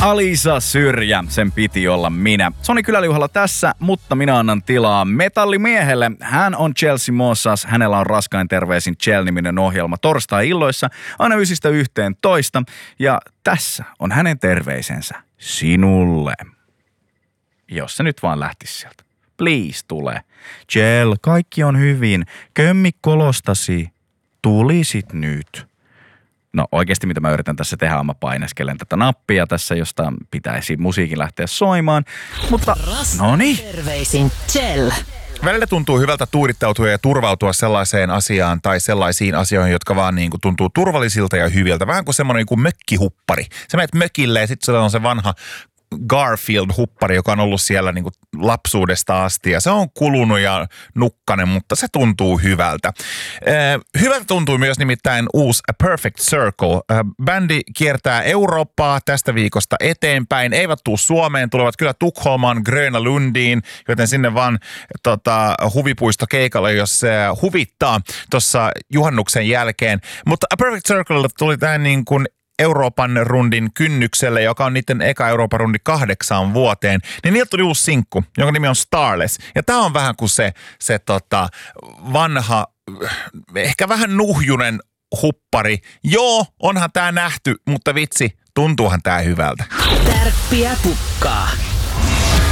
Alisa Syrjä, sen piti olla minä. Soni Kyläliuhalla tässä, mutta minä annan tilaa metallimiehelle. Hän on Chelsea Mossas, hänellä on Raskain terveisin Chell-niminen ohjelma torstai-illoissa aina 9–11. Ja tässä on hänen terveisensä sinulle. Jos se nyt vaan lähtisi sieltä. Please tule. Chell, kaikki on hyvin. Kömmi kolostasi. Tulisit nyt. No oikeasti mitä mä yritän tässä tehdä, mä paineskelen tätä nappia tässä, josta pitäisi musiikin lähteä soimaan. Mutta noniin. Terveisin Chell. Välillä tuntuu hyvältä tuudittautua ja turvautua sellaiseen asiaan tai sellaisiin asioihin, jotka vaan niin kuin tuntuu turvallisilta ja hyviltä. Vähän kuin semmoinen niin kuin mökkihuppari. Sä menet mökille ja sitten on se vanha Garfield-huppari, joka on ollut siellä niin kuin lapsuudesta asti ja se on kulunut ja nukkanen, mutta se tuntuu hyvältä. Hyvältä tuntuu myös nimittäin uusi A Perfect Circle. Bändi kiertää Eurooppaa tästä viikosta eteenpäin. Eivät tuu Suomeen, tulevat kyllä Tukholmaan, Gröna Lundiin, joten sinne vaan huvipuistokeikalle, jos se huvittaa tuossa juhannuksen jälkeen. Mutta A Perfect Circle tuli tähän niin kuin Euroopan rundin kynnykselle, joka on niiden eka Euroopan rundi 8 vuoteen, niin niiltä tuli uusi sinkku, jonka nimi on Starless. Ja tää on vähän kuin se vanha, ehkä vähän nuhjunen huppari. Joo, onhan tää nähty, mutta vitsi, tuntuuhan tää hyvältä. Tärppiä pukkaa.